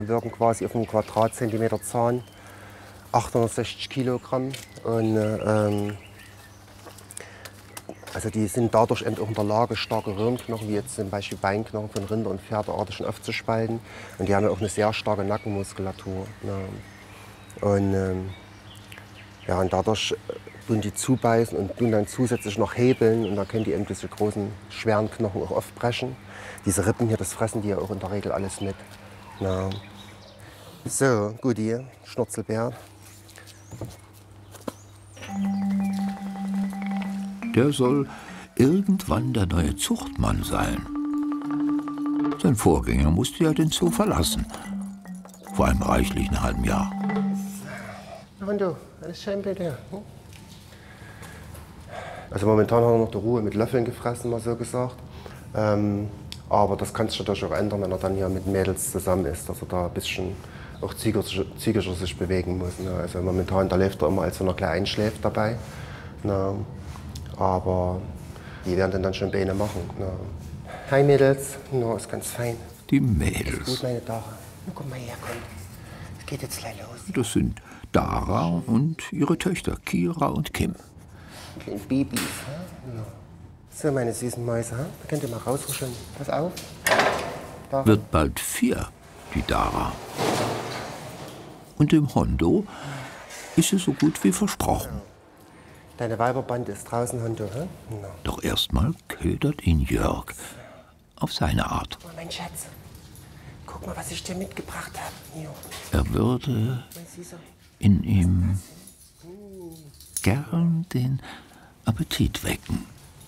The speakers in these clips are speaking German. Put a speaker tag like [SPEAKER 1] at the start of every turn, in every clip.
[SPEAKER 1] Wirken quasi auf einem Quadratzentimeter Zahn 860 Kilogramm. Und, also die sind dadurch eben auch in der Lage, starke Hirnknochen, wie jetzt zum Beispiel Beinknochen von Rinder- und Pferdeartigen aufzuspalten. Und die haben ja auch eine sehr starke Nackenmuskulatur. Ja. Und, ja, und dadurch tun die zubeißen und tun dann zusätzlich noch hebeln. Und dann können die eben diese großen, schweren Knochen auch aufbrechen. Diese Rippen hier, das fressen die ja auch in der Regel alles mit. Ja. So, Gudi, Schnurzelbär.
[SPEAKER 2] Der soll irgendwann der neue Zuchtmann sein. Sein Vorgänger musste ja den Zoo verlassen. Vor einem reichlichen halben Jahr.
[SPEAKER 1] Und du, alles schön bitte. Also momentan hat er noch die Ruhe mit Löffeln gefressen, mal so gesagt. Aber das kann sich natürlich auch ändern, wenn er dann hier mit Mädels zusammen ist, dass er da ein bisschen auch zügiger sich bewegen muss. Ne? Also momentan, da läuft er immer, als wenn er gleich einschläft dabei. Ne? Aber die werden den dann schon Beine machen. Ne? Hi Mädels, no, ist ganz fein.
[SPEAKER 2] Die Mädels.
[SPEAKER 1] Ist gut, meine Dara. Na, komm mal her, komm. Es geht jetzt gleich los.
[SPEAKER 2] Das sind Dara und ihre Töchter Kira und Kim.
[SPEAKER 1] Kleine Babys. Ja. So, meine süßen Mäuse, da könnt ihr mal rausruscheln. Pass auf. Dara.
[SPEAKER 2] Wird bald 4, die Dara. Und dem Hondo ist es so gut wie versprochen.
[SPEAKER 1] Deine Weiberbande ist draußen, Hondo. Ja.
[SPEAKER 2] Doch erstmal ködert ihn Jörg. Auf seine Art.
[SPEAKER 1] Oh, mein Schatz, guck mal, was ich dir mitgebracht habe.
[SPEAKER 2] Er würde in ihm gern den Appetit wecken.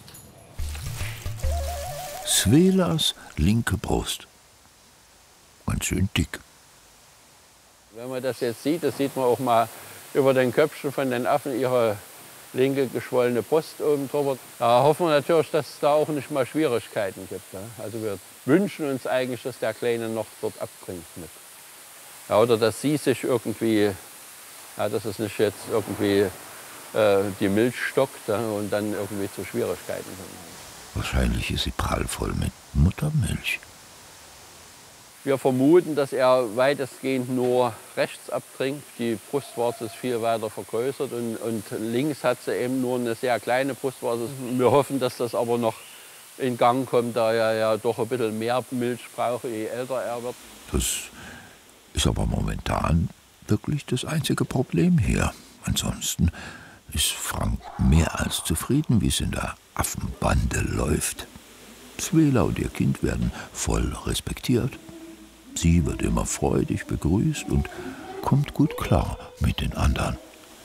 [SPEAKER 2] Svelas linke Brust. Ganz schön dick.
[SPEAKER 3] Wenn man das jetzt sieht, das sieht man auch mal über den Köpfchen von den Affen, ihre linke geschwollene Brust oben drüber. Da hoffen wir natürlich, dass es da auch nicht mal Schwierigkeiten gibt. Ne? Also wir wünschen uns eigentlich, dass der Kleine noch dort abbringt mit. Ja, oder dass sie sich irgendwie, ja, dass es nicht jetzt irgendwie die Milch stockt, ja, und dann irgendwie zu Schwierigkeiten kommt.
[SPEAKER 2] Wahrscheinlich ist sie prallvoll mit Muttermilch.
[SPEAKER 3] Wir vermuten, dass er weitestgehend nur rechts abtrinkt. Die Brustwarze ist viel weiter vergrößert und links hat sie eben nur eine sehr kleine Brustwarze. Wir hoffen, dass das aber noch in Gang kommt, da er ja doch ein bisschen mehr Milch braucht, je älter er wird.
[SPEAKER 2] Das ist aber momentan wirklich das einzige Problem hier. Ansonsten ist Frank mehr als zufrieden, wie es in der Affenbande läuft. Svela und ihr Kind werden voll respektiert. Sie wird immer freudig begrüßt und kommt gut klar mit den anderen.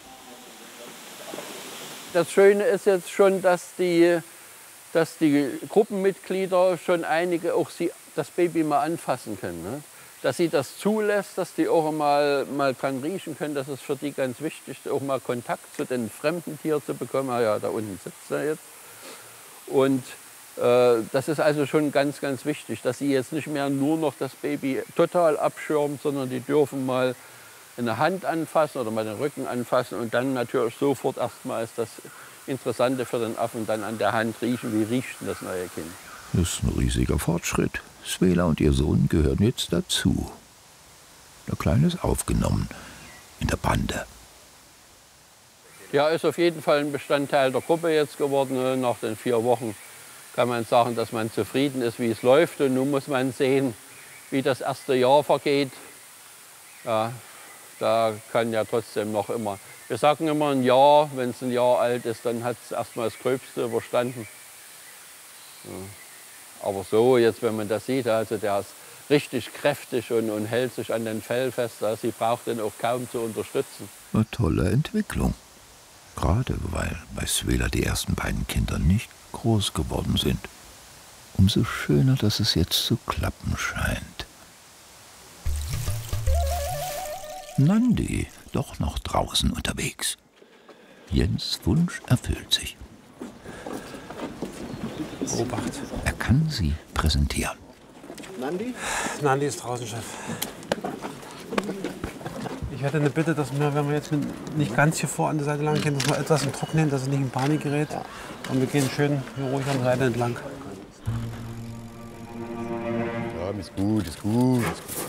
[SPEAKER 3] Das Schöne ist jetzt schon, dass die Gruppenmitglieder schon einige auch das Baby mal anfassen können. Ne? Dass sie das zulässt, dass die auch mal dran riechen können. Das ist für die ganz wichtig, auch mal Kontakt zu den fremden Tieren zu bekommen. Ja, da unten sitzt er jetzt. Und das ist also schon ganz, ganz wichtig, dass sie jetzt nicht mehr nur noch das Baby total abschirmt, sondern die dürfen mal eine Hand anfassen oder mal den Rücken anfassen und dann natürlich sofort erstmal ist das Interessante für den Affen dann an der Hand riechen, wie riecht denn das neue Kind.
[SPEAKER 2] Das ist ein riesiger Fortschritt. Svela und ihr Sohn gehören jetzt dazu. Der Kleine ist aufgenommen in der Bande.
[SPEAKER 3] Ja, ist auf jeden Fall ein Bestandteil der Gruppe jetzt geworden. Nach den 4 Wochen kann man sagen, dass man zufrieden ist, wie es läuft. Und nun muss man sehen, wie das erste Jahr vergeht. Ja, da kann ja trotzdem noch immer, wir sagen immer ein Jahr, wenn es ein Jahr alt ist, dann hat es erstmal das Gröbste überstanden. Ja. Aber so, jetzt wenn man das sieht, also der ist richtig kräftig und hält sich an den Fell fest. Also sie braucht den auch kaum zu unterstützen.
[SPEAKER 2] Eine tolle Entwicklung. Gerade weil bei Svela die ersten beiden Kinder nicht groß geworden sind. Umso schöner, dass es jetzt zu klappen scheint. Nandi doch noch draußen unterwegs. Jens' Wunsch erfüllt sich.
[SPEAKER 4] Obacht.
[SPEAKER 2] Er kann sie präsentieren.
[SPEAKER 4] Nandi? Nandi ist draußen, Chef. Ich hätte eine Bitte, dass wir, wenn wir jetzt nicht ganz hier vor an der Seite lang gehen, dass wir etwas im Trocknen, dass es nicht in Panik gerät. Ja. Und wir gehen schön hier ruhig an der Seite entlang.
[SPEAKER 5] Ja, ist gut, ist gut. Ist gut.